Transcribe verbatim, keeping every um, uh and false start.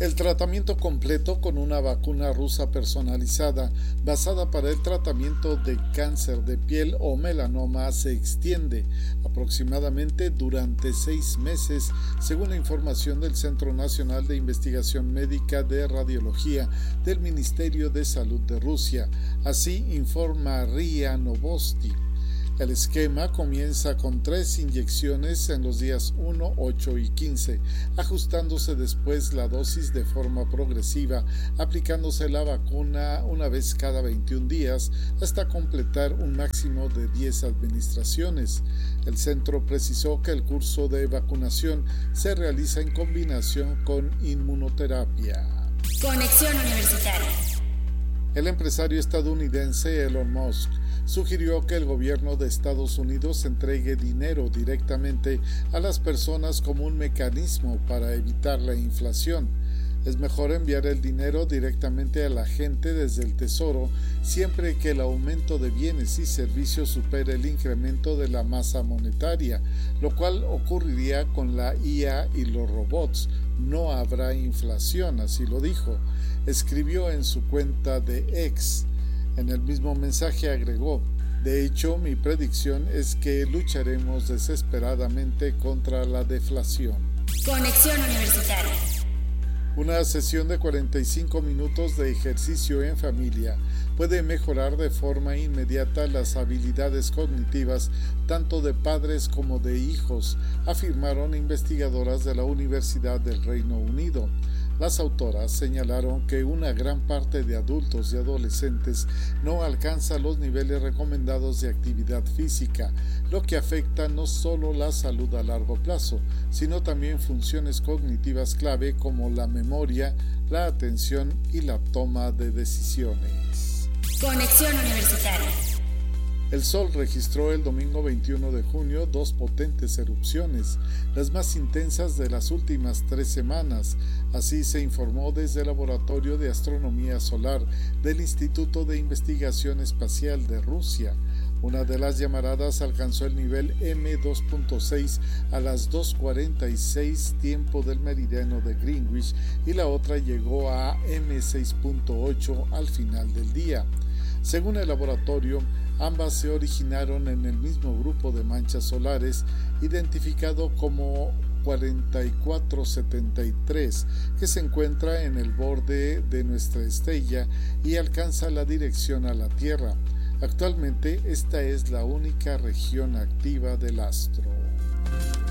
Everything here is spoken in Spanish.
El tratamiento completo con una vacuna rusa personalizada basada para el tratamiento de cáncer de piel o melanoma se extiende aproximadamente durante seis meses, según la información del Centro Nacional de Investigación Médica de Radiología del Ministerio de Salud de Rusia. Así informa RIA Novosti. El esquema comienza con tres inyecciones en los días uno, ocho y quince, ajustándose después la dosis de forma progresiva, aplicándose la vacuna una vez cada veintiún días hasta completar un máximo de diez administraciones. El centro precisó que el curso de vacunación se realiza en combinación con inmunoterapia. Conexión Universitaria. El empresario estadounidense Elon Musk sugirió que el gobierno de Estados Unidos entregue dinero directamente a las personas como un mecanismo para evitar la inflación. Es mejor enviar el dinero directamente a la gente desde el Tesoro siempre que el aumento de bienes y servicios supere el incremento de la masa monetaria, lo cual ocurriría con la I A y los robots. No habrá inflación, así lo dijo. Escribió en su cuenta de X. En el mismo mensaje agregó: de hecho, mi predicción es que lucharemos desesperadamente contra la deflación. Conexión Universitaria. Una sesión de cuarenta y cinco minutos de ejercicio en familia puede mejorar de forma inmediata las habilidades cognitivas tanto de padres como de hijos, afirmaron investigadoras de la Universidad del Reino Unido. Las autoras señalaron que una gran parte de adultos y adolescentes no alcanza los niveles recomendados de actividad física, lo que afecta no solo la salud a largo plazo, sino también funciones cognitivas clave como la memoria, la atención y la toma de decisiones. Conexión Universitaria. El Sol registró el domingo veintiuno de junio dos potentes erupciones, las más intensas de las últimas tres semanas. Así se informó desde el Laboratorio de Astronomía Solar del Instituto de Investigación Espacial de Rusia. Una de las llamaradas alcanzó el nivel eme dos punto seis a las dos cuarenta y seis tiempo del meridiano de Greenwich y la otra llegó a eme seis punto ocho al final del día. Según el laboratorio, ambas se originaron en el mismo grupo de manchas solares identificado como cuarenta y cuatro setenta y tres, que se encuentra en el borde de nuestra estrella y alcanza la dirección a la Tierra. Actualmente esta es la única región activa del astro.